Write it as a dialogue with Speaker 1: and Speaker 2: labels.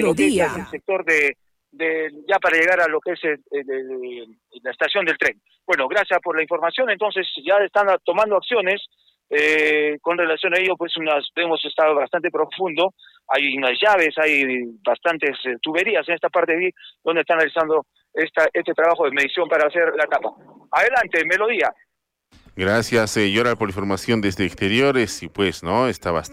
Speaker 1: Melodía.
Speaker 2: el sector ya para llegar a lo que es la estación del tren. Bueno, gracias por la información. Entonces ya están tomando acciones con relación a ello, pues hemos estado bastante profundo. Hay unas llaves, hay bastantes tuberías en esta parte de aquí donde están realizando este trabajo de medición para hacer la tapa. Adelante, Melodía.
Speaker 3: Gracias, Yoral, por la información desde exteriores y pues, ¿no? Está bastante